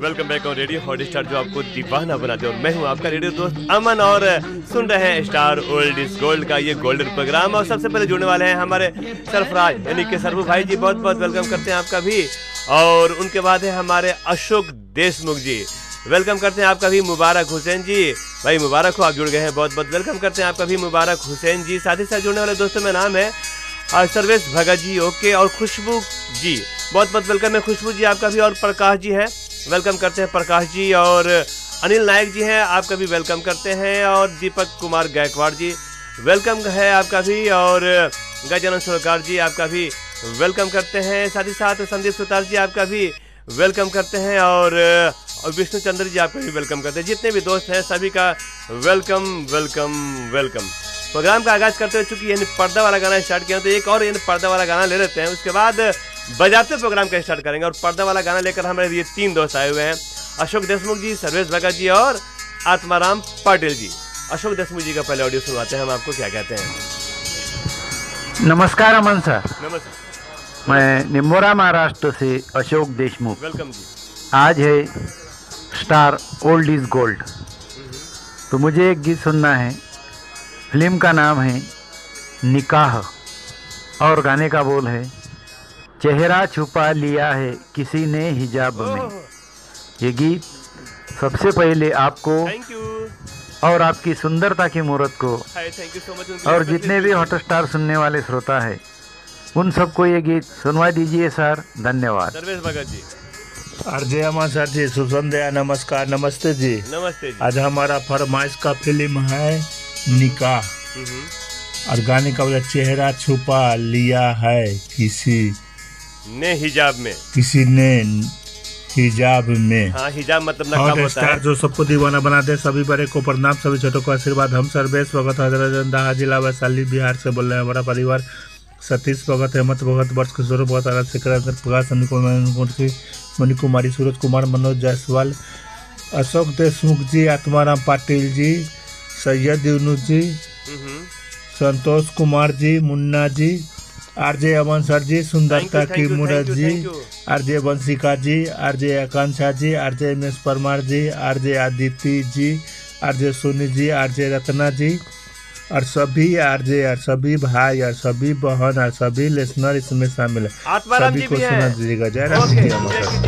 Welcome back on radio Hotstar, जो आपको दीवाना बनाते हैं। और मैं हूं आपका रेडियो दोस्त अमन, और सुन रहे हैं स्टार ओल्ड इज गोल्ड का ये गोल्डन प्रोग्राम। और सबसे पहले जुड़ने वाले हैं हमारे सरफराज यानी कि सरफू भाई जी, बहुत बहुत वेलकम करते हैं आपका भी। और उनके बाद है हमारे अशोक देशमुख जी, वेलकम करते हैं आपका भी। मुबारक हुसैन जी, भाई मुबारक हो, आप जुड़ गए हैं, बहुत बहुत वेलकम करते हैं आपका भी मुबारक हुसैन जी। साथ ही साथ जुड़ने वाले दोस्तों में नाम है सर्वेश भगत जी, ओके, और खुशबू जी, बहुत बहुत वेलकम है खुशबू जी आपका भी। और प्रकाश जी हैं, वेलकम करते हैं प्रकाश जी। और अनिल नायक जी हैं, आपका भी वेलकम करते हैं। और दीपक कुमार गायकवाड़ जी, वेलकम है आपका भी। और गजानन सरकार जी, आपका भी वेलकम करते हैं। साथ ही साथ संदीप सुतार जी, आपका भी वेलकम करते हैं। और विष्णु चंद्र जी, आपका भी वेलकम करते हैं। जितने भी दोस्त हैं सभी का वेलकम वेलकम वेलकम। प्रोग्राम का आगाज करते हुए चूंकि यानी पर्दा वाला गाना स्टार्ट किया, तो एक और यानी पर्दा वाला गाना ले लेते हैं, उसके बाद बजाते प्रोग्राम का स्टार्ट करेंगे। और पर्दा वाला गाना लेकर हमारे ये तीन दोस्त आए हुए हैं, अशोक देशमुख जी, सर्वेश भगत जी और आत्माराम पाटिल जी। अशोक देशमुख जी का पहले ऑडियो सुनवाते हैं हम आपको, क्या कहते हैं। नमस्कार अमन सर। नमस्कार, मैं निम्बोरा महाराष्ट्र से अशोक देशमुख। वेलकम जी। आज है स्टार ओल्ड इज गोल्ड, तो मुझे एक गीत सुनना है। फिल्म का नाम है निकाह और गाने का बोल है, चेहरा छुपा लिया है किसी ने हिजाब में। ये गीत सबसे पहले आपको थैंक यू, और आपकी सुंदरता की मूर्त को, थैंक यू सो मच। और जितने भी हॉटस्टार सुनने वाले श्रोता है उन सबको ये गीत सुनवा दीजिए सर, धन्यवाद। सर्वेश भगत जी, आरजे अमन सर जी, शुभ संध्या, नमस्कार, नमस्ते जी। नमस्ते जी। आज हमारा फरमाइश का फिल्म है निकाह, और गाने का बोला चेहरा छुपा लिया है किसी ने हिजाब में, किसी ने हिजाब में। हाँ, हिजाब मतलब नकाब होता है। जो सबको दीवाना बना दे, सभी बड़े को प्रणाम, सभी छोटों को आशीर्वाद। हम सर्वेश भगत हजरतगंज जिला वैशाली बिहार से बोल रहे हैं। हमारा परिवार सतीश भगत, हेमंत भगत, वर्ष किशोर भगत, आनंद शेखर, प्रकाश, मणि कुमारी, सूरज कुमार, मनोज जायसवाल, अशोक देशमुख जी, आत्माराम पाटिल जी, सैयद यूनुस जी, संतोष कुमार जी, मुन्ना जी, आरजे अमन सर जी, सुंदरता की मूरत जी, आरजे वंशिका जी, आरजे आकांक्षा जी, आरजे एम एस परमार जी, RJ Aditya ji, RJ Soni ji, RJ Ratna जी, और सभी आरजे और सभी भाई और सभी बहन और सभी लिसनर इसमें शामिल है। आत्माराम सभी जी को भी हैं। सुना दीजिएगा। जय राम जी।